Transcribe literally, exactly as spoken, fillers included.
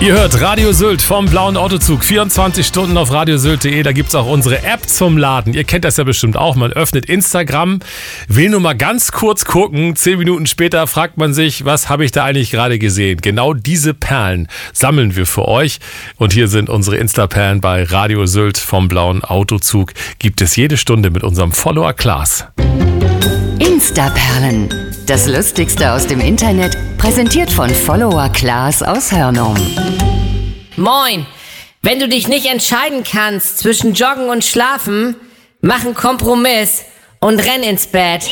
Ihr hört Radio Sylt vom blauen Autozug, vierundzwanzig Stunden auf radiosylt punkt de. Da gibt's auch unsere App zum Laden. Ihr kennt das ja bestimmt auch. Man öffnet Instagram, will nur mal ganz kurz gucken. Zehn Minuten später fragt man sich, was habe ich da eigentlich gerade gesehen? Genau diese Perlen sammeln wir für euch. Und hier sind unsere Insta-Perlen bei Radio Sylt vom blauen Autozug. Gibt es jede Stunde mit unserem Follower Klaas. Insta-Perlen. Das Lustigste aus dem Internet, präsentiert von Follower Klaas aus Hörnum. Moin! Wenn du dich nicht entscheiden kannst zwischen Joggen und Schlafen, mach einen Kompromiss und renn ins Bett.